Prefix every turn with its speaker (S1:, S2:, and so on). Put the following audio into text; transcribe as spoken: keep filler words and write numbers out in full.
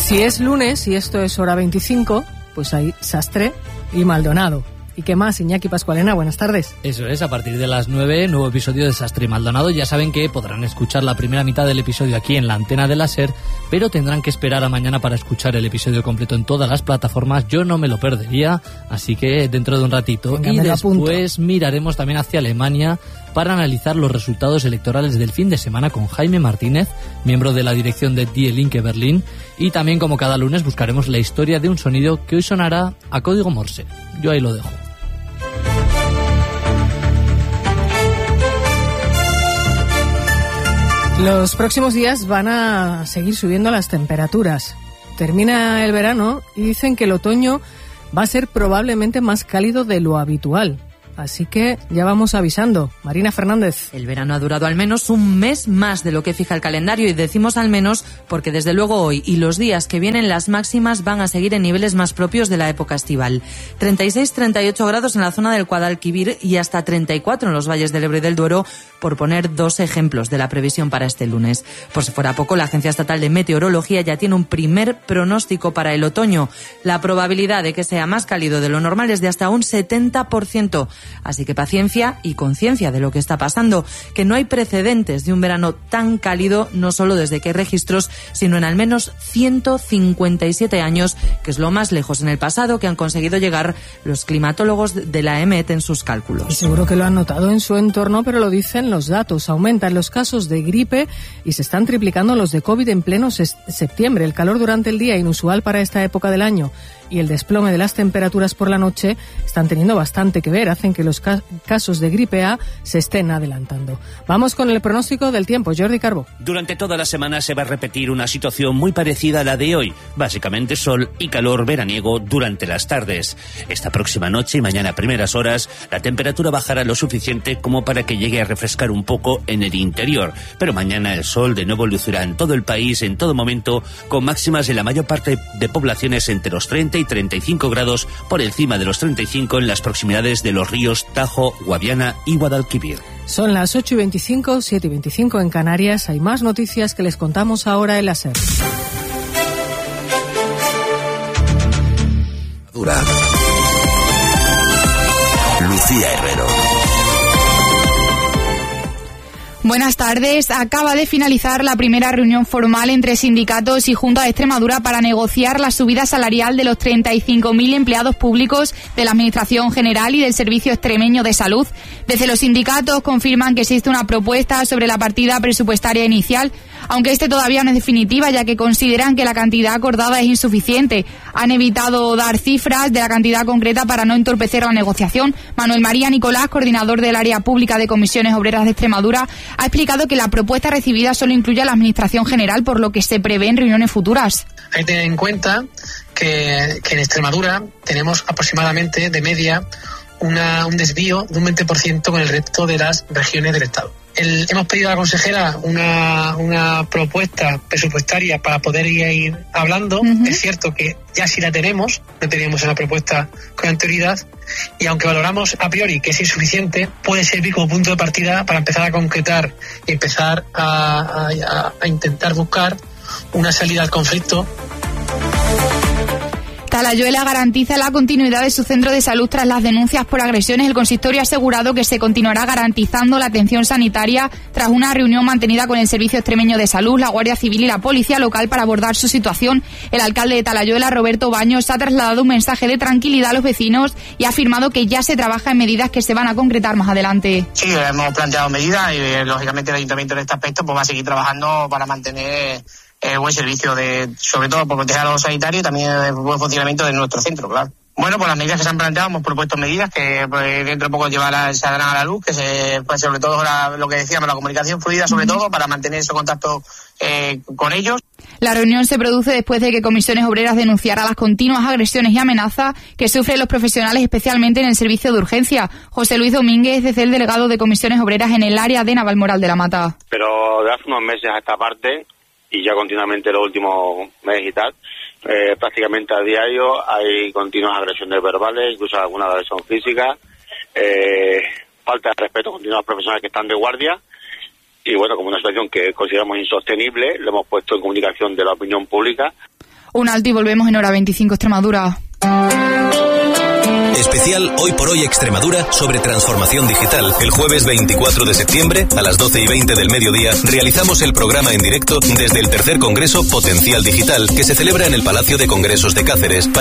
S1: Si es lunes y esto es hora veinticinco, pues hay Sastre y Maldonado. ¿Y qué más, Iñaki Pascualena? Buenas tardes.
S2: Eso es, a partir de las nueve, nuevo episodio de Sastre y Maldonado. Ya saben que podrán escuchar la primera mitad del episodio aquí en la antena de la SER, pero tendrán que esperar a mañana para escuchar el episodio completo en todas las plataformas. Yo no me lo perdería, así que dentro de un ratito. Venga, y después miraremos también hacia Alemania para analizar los resultados electorales del fin de semana con Jaime Martínez, miembro de la dirección de Die Linke Berlín, y también, como cada lunes, buscaremos la historia de un sonido que hoy sonará a código Morse. Yo ahí lo dejo.
S1: Los próximos días van a seguir subiendo las temperaturas. Termina el verano y dicen que el otoño va a ser probablemente más cálido de lo habitual. Así que ya vamos avisando. Marina Fernández.
S3: El verano ha durado al menos un mes más de lo que fija el calendario, y decimos al menos porque desde luego hoy y los días que vienen las máximas van a seguir en niveles más propios de la época estival. treinta y seis a treinta y ocho grados en la zona del Guadalquivir y hasta treinta y cuatro en los valles del Ebro y del Duero, por poner dos ejemplos de la previsión para este lunes. Por si fuera poco, la Agencia Estatal de Meteorología ya tiene un primer pronóstico para el otoño. La probabilidad de que sea más cálido de lo normal es de hasta un setenta por ciento. Así que paciencia y conciencia de lo que está pasando, que no hay precedentes de un verano tan cálido, no solo desde que hay registros, sino en al menos ciento cincuenta y siete años, que es lo más lejos en el pasado que han conseguido llegar los climatólogos de la E M E T en sus cálculos.
S1: Y seguro que lo han notado en su entorno, pero lo dicen los datos. Aumentan los casos de gripe y se están triplicando los de COVID en pleno se- septiembre. El calor durante el día, inusual para esta época del año, y el desplome de las temperaturas por la noche están teniendo bastante que ver, hacen que los ca- casos de gripe A se estén adelantando. Vamos con el pronóstico del tiempo. Jordi Carbo.
S4: Durante toda la semana se va a repetir una situación muy parecida a la de hoy. Básicamente sol y calor veraniego durante las tardes. Esta próxima noche y mañana a primeras horas la temperatura bajará lo suficiente como para que llegue a refrescar un poco en el interior. Pero mañana el sol de nuevo lucirá en todo el país en todo momento, con máximas en la mayor parte de poblaciones entre los treinta y treinta y cinco grados, por encima de los treinta y cinco en las proximidades de los ríos Tajo, Guadiana y Guadalquivir.
S1: Son las ocho y veinticinco, siete y veinticinco en Canarias. Hay más noticias que les contamos ahora en la SER.
S5: Dura. Lucía Herrero.
S6: Buenas tardes. Acaba de finalizar la primera reunión formal entre sindicatos y Junta de Extremadura para negociar la subida salarial de los treinta y cinco mil empleados públicos de la Administración General y del Servicio Extremeño de Salud. Desde los sindicatos confirman que existe una propuesta sobre la partida presupuestaria inicial, aunque este todavía no es definitiva, ya que consideran que la cantidad acordada es insuficiente. Han evitado dar cifras de la cantidad concreta para no entorpecer la negociación. Manuel María Nicolás, coordinador del área pública de Comisiones Obreras de Extremadura, ha explicado que la propuesta recibida solo incluye a la Administración General, por lo que se prevé en reuniones futuras.
S7: Hay que tener en cuenta que, que en Extremadura tenemos aproximadamente de media una, un desvío de un veinte por ciento con el resto de las regiones del Estado. El, hemos pedido a la consejera una, una propuesta presupuestaria para poder ir hablando. Uh-huh. Es cierto que ya sí la tenemos, no teníamos una propuesta con anterioridad, y aunque valoramos a priori que es insuficiente, puede servir como punto de partida para empezar a concretar y empezar a, a, a intentar buscar una salida al conflicto.
S6: Talayuela garantiza la continuidad de su centro de salud tras las denuncias por agresiones. El consistorio ha asegurado que se continuará garantizando la atención sanitaria tras una reunión mantenida con el Servicio Extremeño de Salud, la Guardia Civil y la Policía Local para abordar su situación. El alcalde de Talayuela, Roberto Baños, ha trasladado un mensaje de tranquilidad a los vecinos y ha afirmado que ya se trabaja en medidas que se van a concretar más adelante.
S8: Sí, hemos planteado medidas y lógicamente el Ayuntamiento en este aspecto pues va a seguir trabajando para mantener Eh, buen servicio, de sobre todo por proteger a los sanitarios y también el buen funcionamiento de nuestro centro, claro. Bueno, pues las medidas que se han planteado, hemos propuesto medidas que pues, dentro de poco llevarán, se darán a la luz, que se, pues sobre todo la, lo que decíamos, la comunicación fluida, sobre todo para mantener ese contacto eh, con ellos.
S6: La reunión se produce después de que Comisiones Obreras denunciara las continuas agresiones y amenazas que sufren los profesionales, especialmente en el servicio de urgencia. José Luis Domínguez es el delegado de Comisiones Obreras en el área de Navalmoral de la Mata.
S9: Pero de hace unos meses a esta parte, y ya continuamente los últimos meses y tal, eh, prácticamente a diario hay continuas agresiones verbales, incluso alguna agresión física, eh, falta de respeto continua a los profesionales que están de guardia, y bueno, como una situación que consideramos insostenible, lo hemos puesto en comunicación de la opinión pública.
S6: Un alto y volvemos en hora veinticinco Extremadura.
S5: Especial Hoy por Hoy Extremadura sobre transformación digital. El jueves veinticuatro de septiembre a las doce y veinte del mediodía realizamos el programa en directo desde el tercer Congreso Potencial Digital que se celebra en el Palacio de Congresos de Cáceres.